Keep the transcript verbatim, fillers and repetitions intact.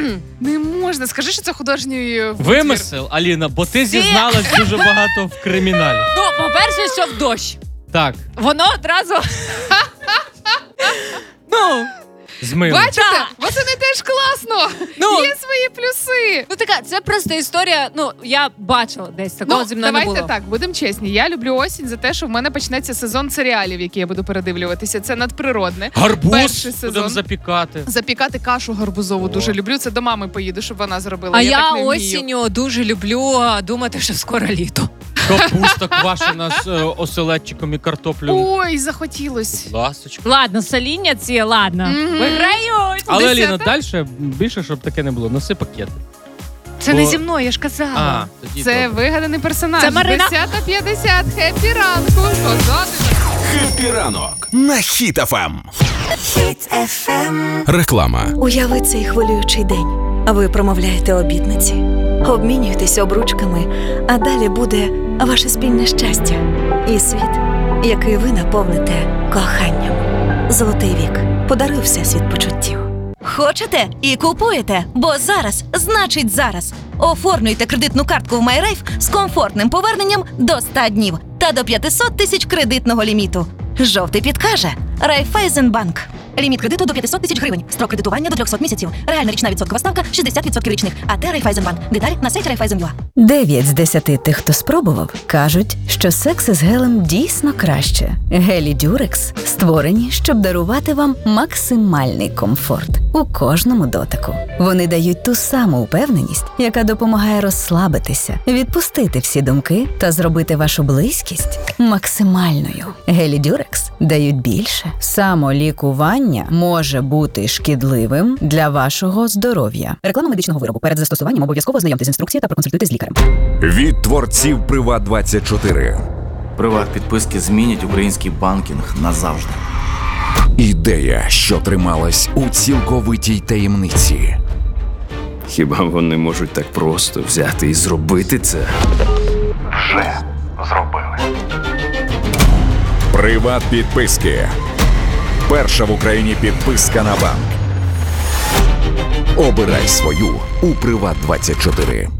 Не можна. Скажи, що це художній витвір. Вимисел, Аліна, бо ти зізналась дуже багато в криміналі. Ну, по-перше, що в дощ. Так, Воно одразу... Ну, з милом. Бачите? Восени теж класно. Ну. Є свої плюси. ну така, це просто історія, ну, я бачила десь, такого Ну, зі мною не давайте було. так, будемо чесні. Я люблю осінь за те, що в мене почнеться сезон серіалів, які я буду передивлюватися. Це надприродне. Гарбуз Перший сезон. будемо запікати. Запікати кашу гарбузову О. дуже люблю. Це до мами поїду, щоб вона зробила. А я, я, так не вмію. осінню дуже люблю а, думати, що скоро літо. Капуста квашена з е, оселедчиком і картоплею. Ой, захотілось. Ласочка. Ладно, соління ці, ладно. Мгм. Виграють. Але, Десята? Аліна, далі більше, щоб таке не було. Носи пакети. Це Бо- не зі мною, я ж казала. А, тоді Це добре. вигаданий персонаж. Це Марина. десята п'ятдесят. Хеппі ранку. Козати. Хеппі ранок на Хіт еф ем. Хіт еф ем. Реклама. Уяви цей хвилюючий день. Ви промовляєте обітниці, обмінюєтесь обручками, а далі буде ваше спільне щастя і світ, який ви наповните коханням. Золотий вік. Подаруй всесвіт почуттів. Хочете і купуєте, бо зараз значить зараз. Оформлюйте кредитну картку в MyRafe з комфортним поверненням до ста днів та до п'ятсот тисяч кредитного ліміту. Жовтий підкаже Райфайзенбанк. Ліміт кредиту до п'ятсот тисяч гривень. Строк кредитування до триста відсотків. Реальна річна відсоткова ставка шістдесят відсотків річних. А те Райфайзенбанк. Деталі на сайті Райфайзен.ua. Дев'ять з десяти тих, хто спробував, кажуть, що секс із гелем дійсно краще. Гелі Дюрекс створені, щоб дарувати вам максимальний комфорт у кожному дотику. Вони дають ту саму упевненість, яка допомагає розслабитися, відпустити всі думки та зробити вашу близькість максимальною. Гелі Дюрекс дають більше. Самолікування може бути шкідливим для вашого здоров'я. Реклама медичного виробу. Перед застосуванням обов'язково ознайомтесь з інструкцією та проконсультуйтесь з лікарем. Від творців Приват двадцять чотири. Приват-підписки змінять український банкінг назавжди. Ідея, що трималась у цілковитій таємниці. Хіба вони можуть так просто взяти і зробити це? Вже зробили. Приват підписки. Перша в Україні підписка на банк. Обирай свою у Приват двадцять чотири.